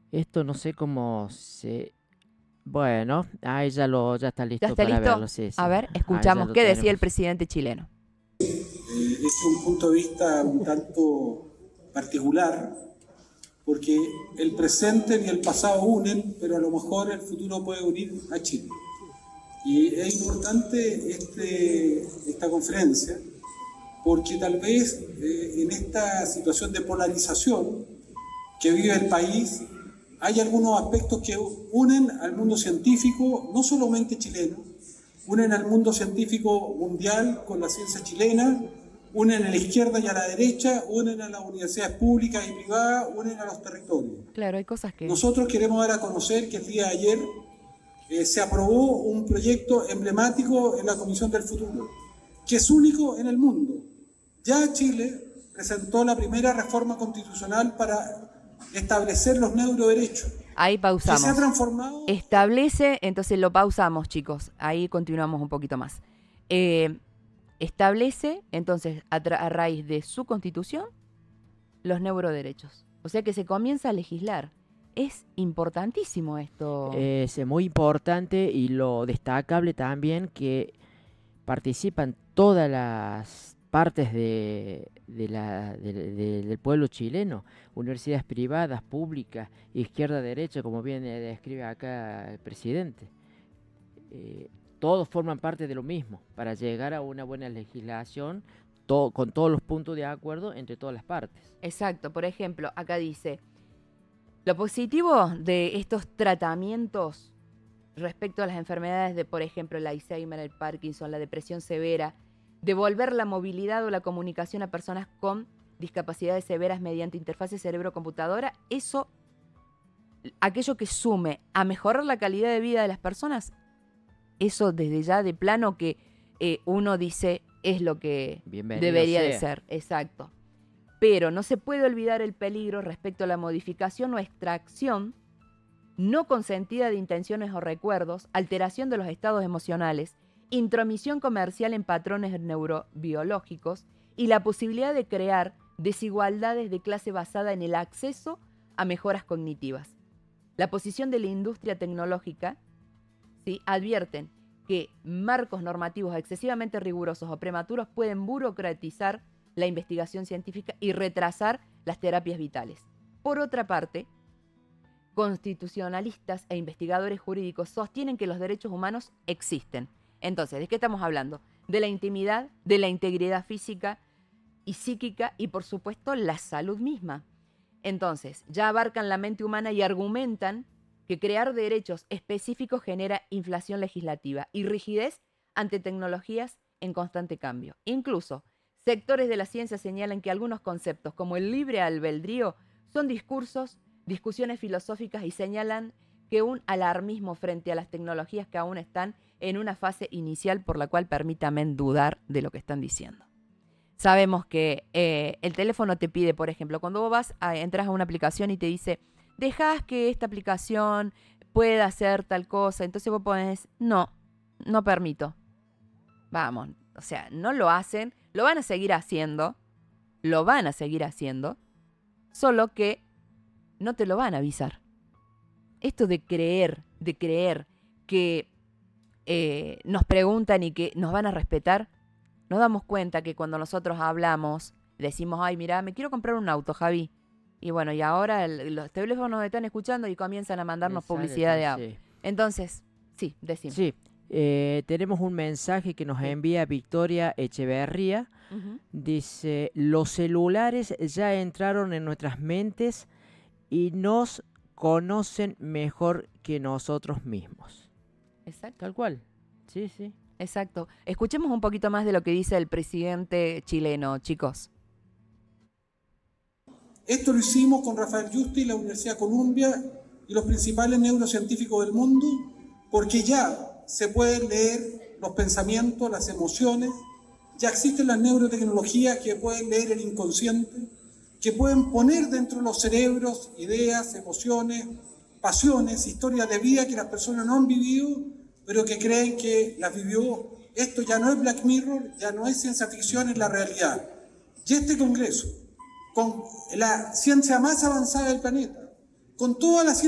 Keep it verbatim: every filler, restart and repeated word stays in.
Esto no sé cómo se... Bueno, ahí ya, lo, ya está ¿Ya listo está para listo? verlo, sí, A sí. ver, Ahí ya escuchamos lo qué decía el tenemos. presidente chileno. Eh, es un punto de vista un tanto particular, porque el presente y el pasado unen, pero a lo mejor el futuro puede unir a Chile. Y es importante este, esta conferencia, porque tal vez eh, en esta situación de polarización que vive el país, hay algunos aspectos que unen al mundo científico, no solamente chileno, unen al mundo científico mundial con la ciencia chilena, unen a la izquierda y a la derecha, unen a las universidades públicas y privadas, unen a los territorios. Claro, hay cosas que... Nosotros queremos dar a conocer que el día de ayer eh, se aprobó un proyecto emblemático en la Comisión del Futuro, que es único en el mundo. Ya Chile presentó la primera reforma constitucional para establecer los neuroderechos, Ahí que se ha pausamos. transformado... Establece, entonces lo pausamos, chicos. Ahí continuamos un poquito más. Eh, establece, entonces, a, a raíz de su constitución, los neuroderechos. O sea que se comienza a legislar. Es importantísimo esto. Es muy importante y lo destacable también que participan todas las partes de, de la, de, de, del pueblo chileno, universidades privadas, públicas, izquierda, derecha, como bien describe acá el presidente. Eh, todos forman parte de lo mismo para llegar a una buena legislación to con todos los puntos de acuerdo entre todas las partes. Exacto, por ejemplo, acá dice, lo positivo de estos tratamientos respecto a las enfermedades de, por ejemplo, el Alzheimer, el Parkinson, la depresión severa, devolver la movilidad o la comunicación a personas con discapacidades severas mediante interfase cerebro-computadora, eso, aquello que sume a mejorar la calidad de vida de las personas, eso desde ya de plano que eh, uno dice es lo que Bienvenido debería sea. de ser, exacto. Pero no se puede olvidar el peligro respecto a la modificación o extracción no consentida de intenciones o recuerdos, alteración de los estados emocionales, intromisión comercial en patrones neurobiológicos y la posibilidad de crear desigualdades de clase basada en el acceso a mejoras cognitivas. La posición de la industria tecnológica, ¿sí?, advierten que marcos normativos excesivamente rigurosos o prematuros pueden burocratizar la investigación científica y retrasar las terapias vitales. Por otra parte, constitucionalistas e investigadores jurídicos sostienen que los derechos humanos existen. Entonces, ¿de qué estamos hablando? De la intimidad, de la integridad física y psíquica y, por supuesto, la salud misma. Entonces, ya abarcan la mente humana y argumentan que crear derechos específicos genera inflación legislativa y rigidez ante tecnologías en constante cambio. Incluso, sectores de la ciencia señalan que algunos conceptos, como el libre albedrío, son discursos discusiones filosóficas y señalan que un alarmismo frente a las tecnologías que aún están en una fase inicial por la cual permítanme dudar de lo que están diciendo. Sabemos que eh, el teléfono te pide, por ejemplo, cuando vos vas a, entras a una aplicación y te dice, dejás que esta aplicación pueda hacer tal cosa, entonces vos pones, no, no permito. Vamos, o sea, no lo hacen, lo van a seguir haciendo, lo van a seguir haciendo, solo que no te lo van a avisar. Esto de creer, de creer que eh, nos preguntan y que nos van a respetar, nos damos cuenta que cuando nosotros hablamos, decimos, ay, mira, me quiero comprar un auto, Javi. Y bueno, y ahora el, los teléfonos nos están escuchando y comienzan a mandarnos publicidad de auto. Sí. Entonces, sí, decimos. Sí, eh, tenemos un mensaje que nos sí. envía Victoria Echeverría. Uh-huh. Dice, los celulares ya entraron en nuestras mentes y nos conocen mejor que nosotros mismos. Exacto. Tal cual. Sí, sí. Exacto. Escuchemos un poquito más de lo que dice el presidente chileno, chicos. Esto lo hicimos con Rafael Yuste y la Universidad de Columbia y los principales neurocientíficos del mundo, porque ya se pueden leer los pensamientos, las emociones, ya existen las neurotecnologías que pueden leer el inconsciente, que pueden poner dentro de los cerebros ideas, emociones, pasiones, historias de vida que las personas no han vivido, pero que creen que las vivió. Esto ya no es Black Mirror, ya no es ciencia ficción, es la realidad. Y este Congreso, con la ciencia más avanzada del planeta, con toda la